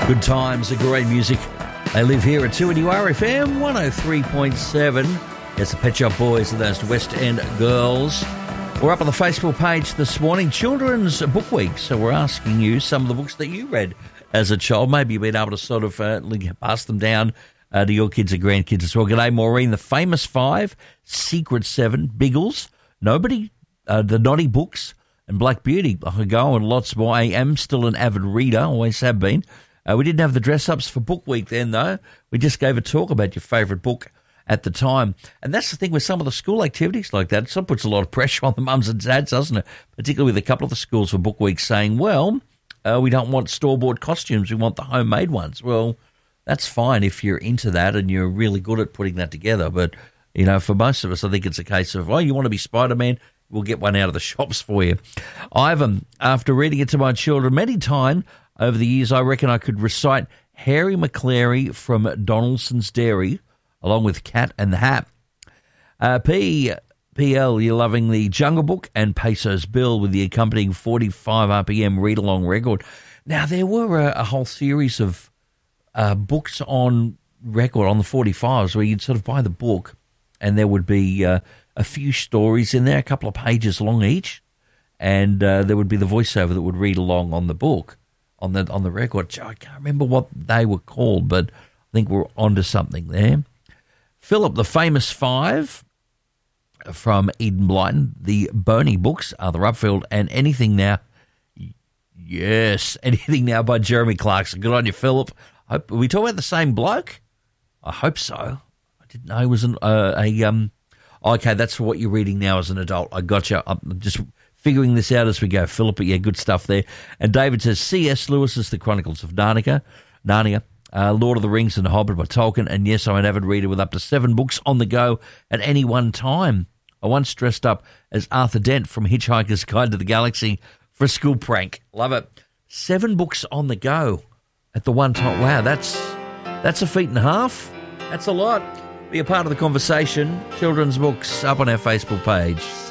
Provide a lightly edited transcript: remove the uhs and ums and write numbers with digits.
Good times, great music. They live here at 2NURFM 103.7. It's the Pet Shop Boys and those West End girls. We're up on the Facebook page this morning, Children's Book Week. So we're asking you some of the books that you read as a child. Maybe you've been able to sort of pass them down to your kids and grandkids as well. G'day, Maureen. The Famous Five, Secret Seven, Biggles, Nobody, The Naughty Books, and Black Beauty. I could go and lots more. I am still an avid reader, always have been. We didn't have the dress-ups for Book Week then, though. We just gave a talk about your favourite book at the time. And that's the thing with some of the school activities like that. It puts a lot of pressure on the mums and dads, doesn't it? Particularly with a couple of the schools for Book Week saying, well, we don't want store-bought costumes. We want the homemade ones. Well, that's fine if you're into that and you're really good at putting that together. But, you know, for most of us, I think it's a case of, oh, you want to be Spider-Man? We'll get one out of the shops for you. Ivan, after reading it to my children many times over the years, I reckon I could recite Harry McClary from Donaldson's Dairy, along with Cat and the Hat. PL, you're loving the Jungle Book and Peso's Bill with the accompanying 45 RPM read-along record. Now, there were a whole series of books on record on the 45s where you'd sort of buy the book and there would be a few stories in there, a couple of pages long each, and there would be the voiceover that would read along on the book, on the record. I can't remember what they were called, but I think we're onto something there. Philip, the Famous Five from Eden Blyton, the Boney books, Arthur Upfield, and Anything Now. Yes, Anything Now by Jeremy Clarkson. Good on you, Philip. Are we talking about the same bloke? I hope so. I didn't know he was okay, that's what you're reading now as an adult. I got you. I'm just figuring this out as we go. Philip, but yeah, good stuff there. And David says, C.S. Lewis's The Chronicles of Narnia, Lord of the Rings and The Hobbit by Tolkien, and yes, I'm an avid reader with up to 7 books on the go at any one time. I once dressed up as Arthur Dent from Hitchhiker's Guide to the Galaxy for a school prank. Love it. 7 books on the go at the one time. Wow, that's a feat and a half. That's a lot. Be a part of the conversation. Children's books up on our Facebook page.